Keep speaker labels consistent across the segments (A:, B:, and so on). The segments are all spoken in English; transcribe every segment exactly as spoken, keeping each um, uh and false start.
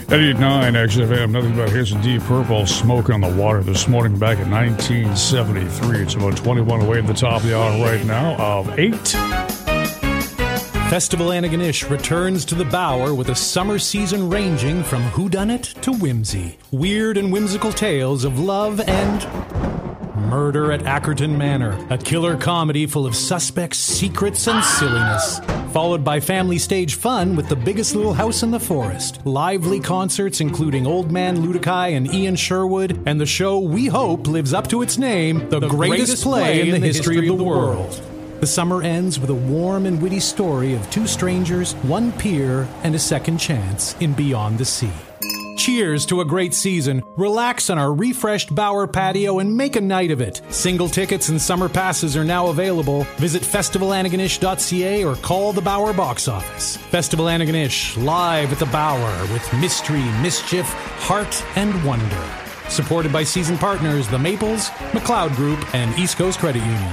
A: eighty-nine X F M, nothing but hits of Deep Purple, Smoke on the Water this morning back in nineteen seventy-three. It's about twenty-one away at the top of the hour right now of eight.
B: Festival Antigonish returns to the Bower with a summer season ranging from whodunit to whimsy. Weird and whimsical tales of love and murder at Ackerton Manor, a killer comedy full of suspects, secrets, and silliness. Followed by family stage fun with The Biggest Little House in the Forest, lively concerts including Old Man Ludikai and Ian Sherwood, and the show we hope lives up to its name, the, the greatest, greatest play in the, in the history, history of the, of the world. world. The summer ends with a warm and witty story of two strangers, one peer, and a second chance in Beyond the Sea. Cheers to a great season. Relax on our refreshed Bower patio and make a night of it. Single tickets and summer passes are now available. Visit festival antigonish dot c a or call the Bower box office. Festival Antigonish, live at the Bower with mystery, mischief, heart, and wonder. Supported by season partners The Maples, McLeod Group, and East Coast Credit Union.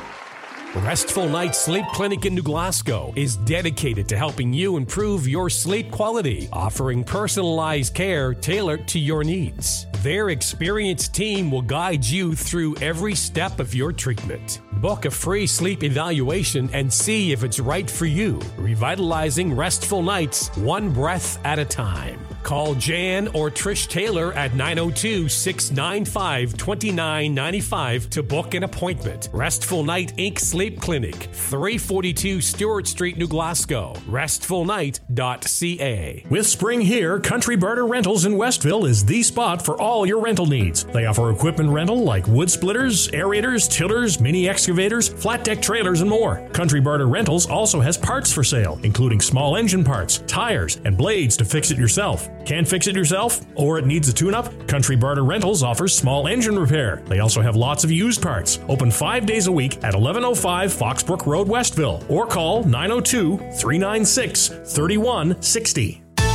C: Restful Night Sleep Clinic in New Glasgow is dedicated to helping you improve your sleep quality, offering personalized care tailored to your needs. Their experienced team will guide you through every step of your treatment. Book a free sleep evaluation and see if it's right for you. Revitalizing restful nights one breath at a time. Call Jan or Trish Taylor at nine oh two, six nine five, two nine nine five to book an appointment. Restful Night Incorporated. Sleep Clinic, three forty-two Stewart Street, New Glasgow. restful night dot c a.
D: With spring here, Country Barter Rentals in Westville is the spot for all your rental needs. They offer equipment rental like wood splitters, aerators, tillers, mini excavators, flat deck trailers, and more. Country Barter Rentals also has parts for sale, including small engine parts, tires, and blades to fix it yourself. Can't fix it yourself? Or it needs a tune-up? Country Barter Rentals offers small engine repair. They also have lots of used parts. Open five days a week at eleven oh five Foxbrook Road, Westville. Or call nine oh two, three nine six, three one six oh.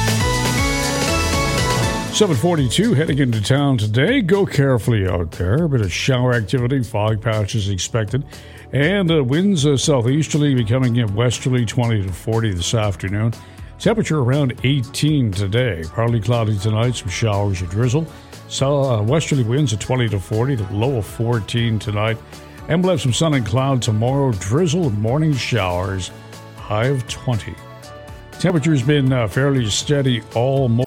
A: seven forty-two heading into town today. Go carefully out there. A bit of shower activity, fog patches expected. And uh, winds uh, southeasterly becoming uh, westerly, twenty to forty this afternoon. Temperature around eighteen today. Partly cloudy tonight, some showers or drizzle. So, uh, westerly winds at twenty to forty, the low of fourteen tonight. And we'll have some sun and cloud tomorrow. Drizzle and morning showers, high of twenty. Temperature's been uh, fairly steady all morning.